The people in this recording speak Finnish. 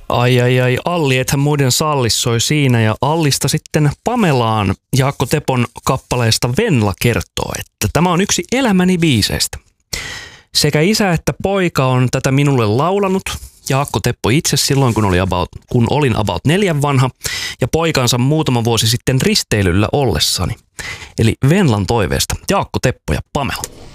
Ai, Alli, ethän muiden sallis soi siinä, ja Allista sitten Pamelaan Jaakko Tepon kappaleesta Venla kertoo, että tämä on yksi elämäni biiseistä. Sekä isä että poika on tätä minulle laulanut, Jaakko Teppo itse silloin, kun olin about 4 vanha, ja poikansa muutama vuosi sitten risteilyllä ollessani. Eli Venlan toiveesta Jaakko Teppo ja Pamela.